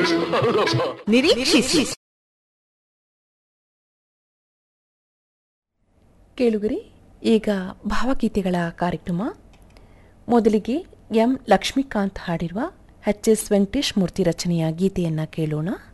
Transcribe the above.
ನಿರೀಕ್ಷಿಸಿ. ಕೇಳುಗರಿ, ಈಗ ಭಾವಗೀತೆಗಳ ಕಾರ್ಯಕ್ರಮ. ಮೊದಲಿಗೆ ಎಂ ಲಕ್ಷ್ಮೀಕಾಂತ್ ಹಾಡಿರುವ ಎಚ್ ಎಸ್ ವೆಂಕಟೇಶ್ ಮೂರ್ತಿ ರಚನೆಯ ಗೀತೆಯನ್ನು ಕೇಳೋಣ.